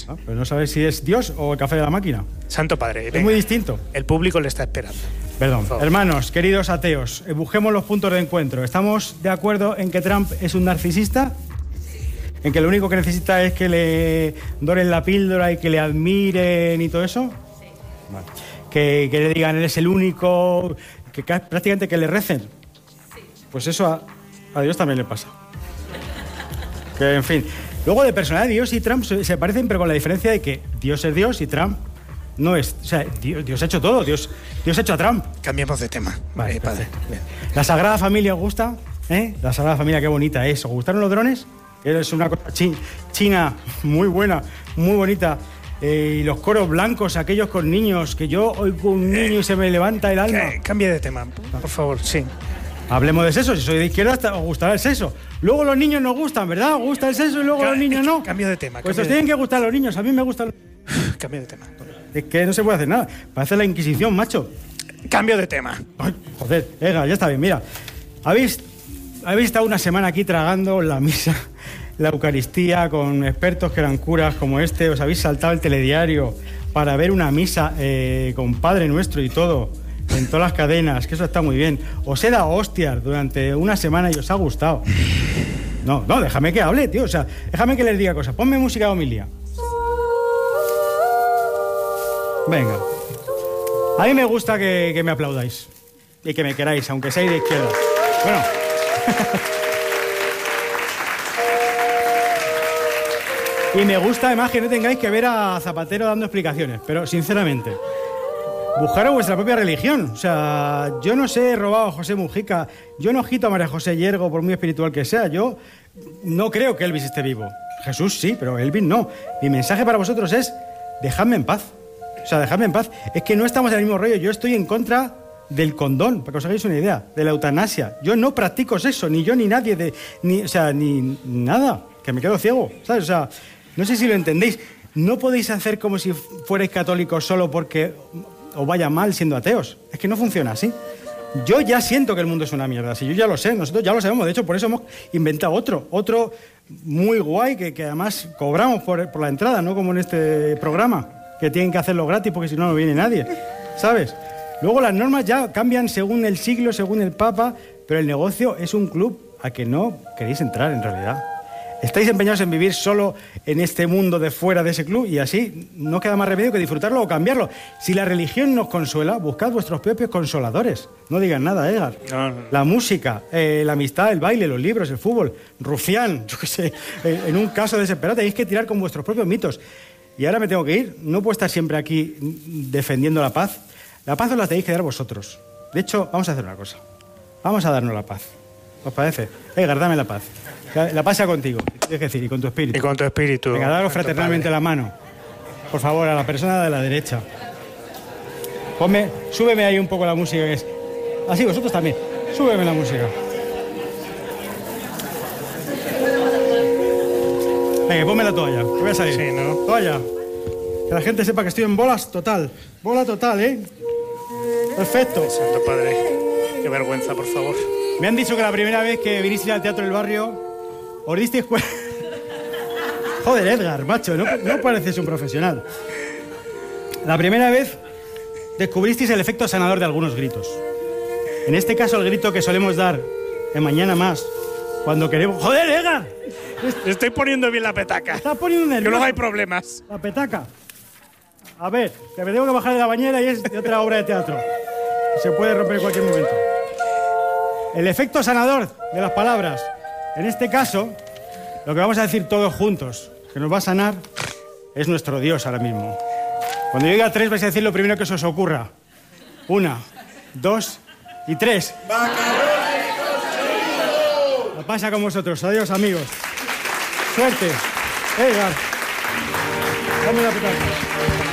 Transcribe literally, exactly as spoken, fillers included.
es. Ah, pero no sabes si es Dios o el café de la máquina. Santo Padre. Es venga. muy distinto. El público le está esperando. Perdón. Hermanos, queridos ateos, eh, busquemos los puntos de encuentro. ¿Estamos de acuerdo en que Trump es un narcisista? ¿En que lo único que necesita es que le doren la píldora y que le admiren y todo eso? Sí. Vale. Que, que le digan, él es el único, que prácticamente que le recen. Sí. Pues eso a, a Dios también le pasa. Que, en fin. Luego, de personalidad, Dios y Trump se, se parecen, pero con la diferencia de que Dios es Dios y Trump no es. O sea, Dios, Dios ha hecho todo. Dios, Dios ha hecho a Trump. Cambiemos de tema. Vale, eh, padre. Bien. ¿La Sagrada Familia os gusta? ¿Eh? La Sagrada Familia, qué bonita es. ¿Os gustaron los drones? Es una cosa chi- china muy buena, muy bonita. Eh, y los coros blancos, aquellos con niños, que yo oigo un niño y se me levanta el alma. Cambie de tema, por favor, sí. Hablemos de sexo. Si soy de izquierda, hasta os gustará el sexo. Luego los niños nos gustan, ¿verdad? Os gusta el sexo y luego Ca- los niños no. Cambio de tema. Pues cambio os de tienen que gustar los niños. A mí me gustan. Cambio de tema. Es que no se puede hacer nada. Parece la Inquisición, macho. Cambio de tema. Ay, joder, Ega, ya está bien. Mira, habéis, habéis estado una semana aquí tragando la misa, la Eucaristía, con expertos que eran curas como este. Os habéis saltado el telediario para ver una misa eh, con Padre Nuestro y todo, en todas las cadenas, que eso está muy bien. Os he dado hostias durante una semana y os ha gustado. No, no, déjame que hable, tío. O sea, déjame que les diga cosas. Ponme música de homilia. Venga. A mí me gusta que, que me aplaudáis y que me queráis, aunque seáis de izquierda. Bueno. Y me gusta además que no tengáis que ver a Zapatero dando explicaciones, pero sinceramente, buscaros vuestra propia religión. O sea, yo no sé, he robado a José Mujica, yo no agito a María José Yergo por muy espiritual que sea, yo no creo que Elvis esté vivo. Jesús sí, pero Elvis no. Mi mensaje para vosotros es, dejadme en paz. O sea, dejadme en paz. Es que no estamos en el mismo rollo. Yo estoy en contra del condón, para que os hagáis una idea, de la eutanasia. Yo no practico sexo, ni yo ni nadie, de, ni, o sea, ni nada, que me quedo ciego, ¿sabes? O sea, no sé si lo entendéis. No podéis hacer como si fuerais católicos solo porque os vaya mal siendo ateos. Es que no funciona así. Yo ya siento que el mundo es una mierda, si yo ya lo sé, nosotros ya lo sabemos, de hecho por eso hemos inventado otro, otro muy guay, que, que además cobramos por, por la entrada, no como en este programa, que tienen que hacerlo gratis porque si no, no viene nadie, ¿sabes? Luego las normas ya cambian según el siglo, según el Papa, pero el negocio es un club a que no queréis entrar en realidad. Estáis empeñados en vivir solo en este mundo de fuera de ese club y así no queda más remedio que disfrutarlo o cambiarlo. Si la religión nos consuela, buscad vuestros propios consoladores. No digan nada, Edgar. No, no. La música, eh, la amistad, el baile, los libros, el fútbol, rufián, yo qué sé. Eh, en un caso desesperado tenéis que tirar con vuestros propios mitos. Y ahora me tengo que ir. No puedo estar siempre aquí defendiendo la paz. La paz os la tenéis que dar vosotros. De hecho, vamos a hacer una cosa. Vamos a darnos la paz. ¿Os parece? Edgar, dame la paz. La paz sea contigo, es decir, y con tu espíritu. Y con tu espíritu. Venga, daros fraternalmente la mano. Por favor, a la persona de la derecha. Ponme, súbeme ahí un poco la música que es. Así, vosotros también. Súbeme la música. Venga, ponme la toalla, que voy a salir. Sí, ¿no? Toalla. Que la gente sepa que estoy en bolas total. Bola total, ¿eh? Perfecto. Santo Padre, qué vergüenza, por favor. Me han dicho que la primera vez que vinisteis al Teatro del Barrio os disteis cuenta... Joder, Edgar, macho, no, no pareces un profesional. La primera vez descubristeis el efecto sanador de algunos gritos. En este caso, el grito que solemos dar en Mañana Más, cuando queremos... ¡Joder, Edgar! Estoy poniendo bien la petaca. Estás poniendo nervioso. Que luego hay problemas. La petaca. A ver, que me tengo que bajar de la bañera y es de otra obra de teatro. Se puede romper en cualquier momento. El efecto sanador de las palabras. En este caso, lo que vamos a decir todos juntos, que nos va a sanar, es nuestro Dios ahora mismo. Cuando yo diga tres, vais a decir lo primero que se os ocurra. Una, dos y tres. La pasa con vosotros. Adiós, amigos. Suerte. Edgar. Dame la petaca.